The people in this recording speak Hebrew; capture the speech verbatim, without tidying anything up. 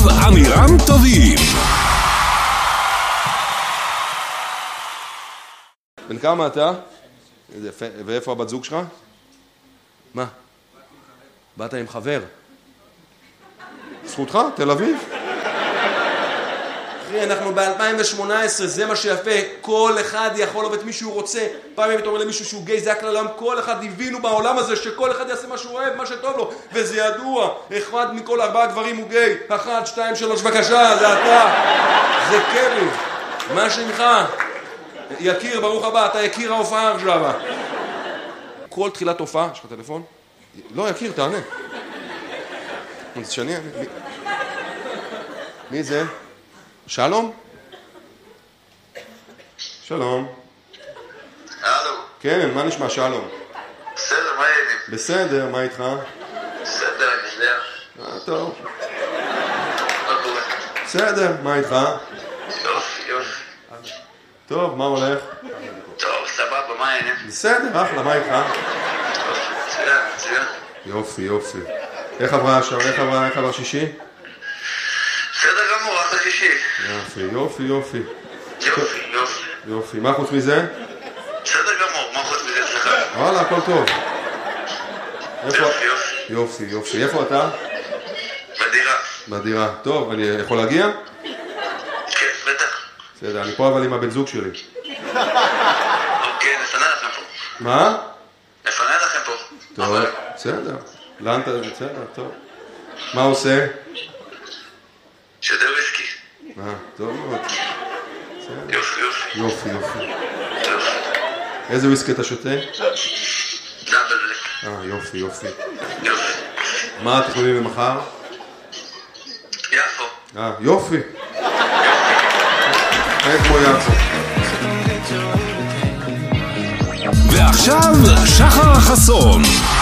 עמירם טובים. בן כמה אתה? ואיפה הבת זוג שלך? מה? באת עם חבר? זכותך? תל אביב? אחי, אנחנו ב-אלפיים ושמונה עשרה, זה מה שיפה, כל אחד יכול לעבוד את מי שהוא רוצה. פעם אם אתה אומר למישהו שהוא גיי, זה הכלל היום, כל אחד הבינו בעולם הזה שכל אחד יעשה מה שהוא אוהב, מה שטוב לו, וזה ידוע, אחד מכל ארבעה גברים הוא גיי, אחת, שתיים, שלוש, בבקשה, זה אתה, זה קרי, מה שמך? יקיר, ברוך הבא, אתה יקיר ההופעה עכשיו. כל תחילת הופעה, יש לך טלפון? לא, יקיר, תענה. אז שאני... מי זה? שלום? שלום. הלו. כן, מה נשמע שלום? בסדר, מה העניינים? בסדר, מה איתך? בסדר, אני יודע. אה, טוב. מה קורה? בסדר, מה איתך? יופי, יופי. טוב, מה הולך? טוב, סבבה, מה העניינים? בסדר, אחלה, מה איתך? מצוין, מצוין. יופי, יופי. איך עברה השעה? איך עברה, איך עברה שישי? בסדר גמור, אחלה שישי. יופי, יופי, יופי. יופי, יופי. יופי, מה חוץ מזה? בסדר גמור, מה חוץ מזה אצלך? וואלה, הכל טוב. איפה? יופי, יופי. יופי, יופי. איפה אתה? בדירה. בדירה. טוב, אני יכול להגיע? כן, בטח. בסדר, אני פה אבל עם הבן זוג שלי. אוקיי, נפנה לכם פה. מה? נפנה לכם פה. טוב, בסדר. לאן אתה... בסדר, טוב. מה עושה? שדר וויסקי. אה, טוב מאוד. יופי, יופי. יופי, יופי. יופי. איזה וויסקי אתה שותה? דאבל בלק. אה, יופי, יופי. יופי. מה התכנונים למחר? יפו. אה, יופי. אין כמו יפו. ועכשיו שחר חסון.